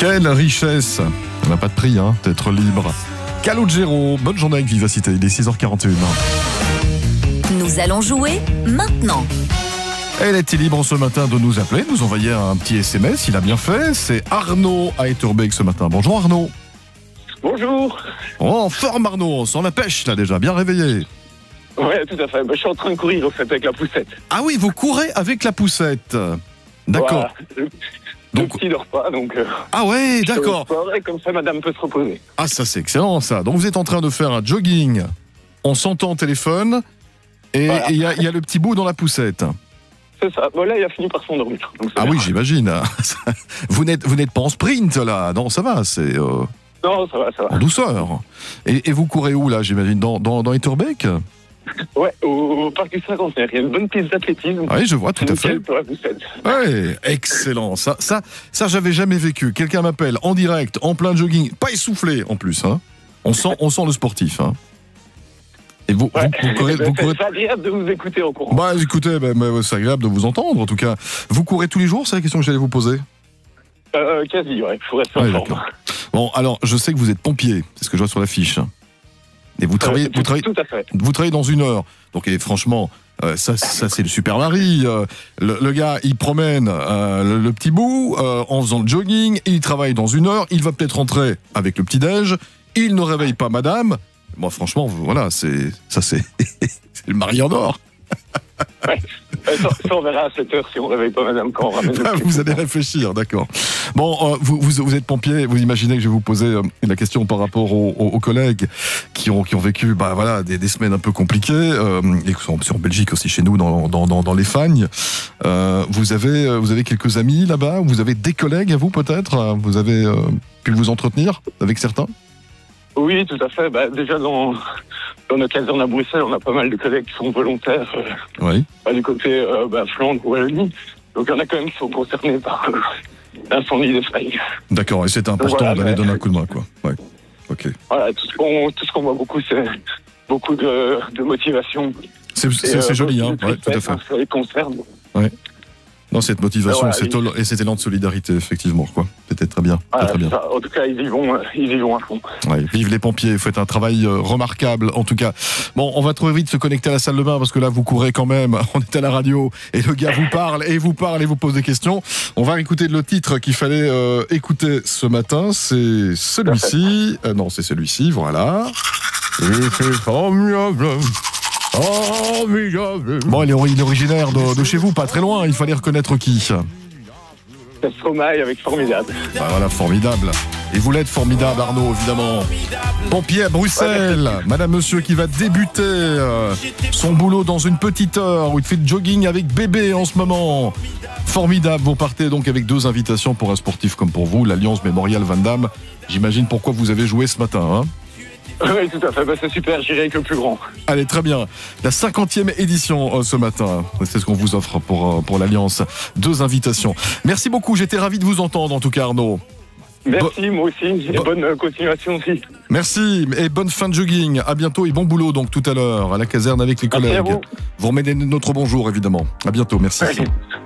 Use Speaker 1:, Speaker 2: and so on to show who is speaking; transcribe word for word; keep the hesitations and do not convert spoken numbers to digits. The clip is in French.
Speaker 1: Quelle richesse. On n'a pas de prix, hein, d'être libre. Calogero, bonne journée avec Vivacité, il est six heures quarante et une.
Speaker 2: Nous allons jouer maintenant.
Speaker 1: Elle était libre ce matin de nous appeler, nous envoyer un petit S M S, il a bien fait. C'est Arnaud à Etterbeek ce matin. Bonjour Arnaud.
Speaker 3: Bonjour.
Speaker 1: Oh, en forme Arnaud, on sent la pêche là déjà, bien réveillé.
Speaker 3: Ouais, tout à fait. Bah, je suis en train de courir au fait avec la poussette.
Speaker 1: Ah oui, vous courez avec la poussette. D'accord.
Speaker 3: Voilà. Le
Speaker 1: Donc...
Speaker 3: petit dort pas, donc... Euh,
Speaker 1: ah ouais, d'accord.
Speaker 3: Et comme ça, madame peut se reposer.
Speaker 1: Ah ça c'est excellent ça. Donc vous êtes en train de faire un jogging, on s'entend au téléphone, et il voilà. y, y a le petit bout dans la poussette.
Speaker 3: C'est ça. Bon là, il a fini par s'endormir.
Speaker 1: Ah bien. Oui, j'imagine. Vous n'êtes, vous n'êtes pas en sprint là. Non, ça va, c'est... Euh...
Speaker 3: Non, ça va, ça va.
Speaker 1: En douceur. Et, et vous courez où là, j'imagine, dans, dans, dans Etterbeek ?
Speaker 3: Ouais, au, au parc du Cinquantenaire. Il y a une bonne piste d'athlétisme.
Speaker 1: Oui, je vois, tout à fait. Oui, excellent. Ça, ça, ça j'avais jamais vécu. Quelqu'un m'appelle en direct, en plein jogging, pas essoufflé en plus. Hein. On sent, on sent le sportif. Hein. Et vous,
Speaker 3: ouais.
Speaker 1: vous, vous courez,
Speaker 3: ben,
Speaker 1: vous courez...
Speaker 3: C'est agréable de vous écouter en courant.
Speaker 1: Bah, écoutez, bah, bah, c'est agréable de vous entendre en tout cas. Vous courez tous les jours, c'est la question que j'allais vous poser.
Speaker 3: Euh, quasi, ouais. Il faut rester en forme.
Speaker 1: Bon, alors, je sais que vous êtes pompier, c'est ce que je vois sur la fiche. Et vous travaillez,
Speaker 3: euh, tout,
Speaker 1: vous, travaillez,
Speaker 3: tout à fait.
Speaker 1: vous travaillez dans une heure. Donc, et franchement, euh, ça, ça c'est le super mari. Euh, le, le gars, il promène euh, le, le petit bout euh, en faisant le jogging. Il travaille dans une heure. Il va peut-être rentrer avec le petit déj. Il ne réveille pas madame. Moi, franchement, voilà, c'est ça, c'est, c'est le mari en or.
Speaker 3: Ouais. Ça, ça, on verra à sept heures si on ne réveille pas madame quand on ramène le
Speaker 1: ah, Vous allez réfléchir, d'accord. Bon, euh, vous, vous, vous êtes pompier, vous imaginez que je vais vous poser euh, la question par rapport aux, aux, aux collègues qui ont, qui ont vécu bah, voilà, des, des semaines un peu compliquées, euh, et qui sont en Belgique aussi, chez nous, dans, dans, dans, dans les Fagnes. Euh, vous, avez, vous avez quelques amis là-bas, vous avez des collègues à vous peut-être, vous avez euh, pu vous entretenir avec certains?
Speaker 3: Oui, tout à fait. Bah, déjà, dans, dans notre caserne à Bruxelles, on a pas mal de collègues qui sont volontaires euh,
Speaker 1: oui.
Speaker 3: bah, du côté euh, bah, Flandre ou Wallonie. Donc, il y en a quand même qui sont concernés par euh, l'incendie des Fagnes.
Speaker 1: D'accord, et c'est important voilà, d'aller mais... donner un coup de main, quoi. Ouais. Ok.
Speaker 3: Voilà, tout ce qu'on, tout ce qu'on voit beaucoup, c'est beaucoup de, de motivation.
Speaker 1: C'est, c'est, c'est euh, joli, hein. Ouais, tout à fait.
Speaker 3: Ça les concerne.
Speaker 1: Ouais. Non, cette motivation, voilà, cet
Speaker 3: ils...
Speaker 1: et cet élan de solidarité, effectivement, quoi. C'était très bien.
Speaker 3: Voilà,
Speaker 1: très bien.
Speaker 3: Ça. En tout cas, ils y vont, ils y vont à fond.
Speaker 1: Ouais, vive les pompiers, vous faites un travail euh, remarquable, en tout cas. Bon, on va trop vite se connecter à la salle de bain, parce que là, vous courez quand même. On est à la radio, et le gars vous parle, et vous parle, et vous pose des questions. On va écouter le titre qu'il fallait euh, écouter ce matin. C'est celui-ci. Euh, non, c'est celui-ci, voilà. Et c'est formidable. Oh, bon, il est originaire de, de chez vous, pas très loin, il fallait reconnaître qui.
Speaker 3: C'est Stromae avec Formidable.
Speaker 1: Bah voilà, formidable. Et vous l'êtes formidable, Arnaud, évidemment. Pompier à Bruxelles, madame, monsieur qui va débuter euh, son boulot dans une petite heure où il fait le jogging avec bébé en ce moment. Formidable, vous partez donc avec deux invitations pour un sportif comme pour vous, l'Alliance Mémorial Van Damme. J'imagine pourquoi vous avez joué ce matin, hein.
Speaker 3: Oui, tout à fait, bah, c'est super, j'irai avec le plus grand.
Speaker 1: Allez, très bien. La cinquantième édition euh, ce matin, c'est ce qu'on vous offre pour, euh, pour l'Alliance. Deux invitations. Merci beaucoup, j'étais ravi de vous entendre en tout cas, Arnaud.
Speaker 3: Merci, Bo- moi aussi, et bo- bonne euh, continuation aussi.
Speaker 1: Merci, et bonne fin de jogging. À bientôt et bon boulot donc tout à l'heure à la caserne avec les collègues.
Speaker 3: Merci à vous.
Speaker 1: Vous remettez notre bonjour évidemment. À bientôt, merci.
Speaker 3: Oui.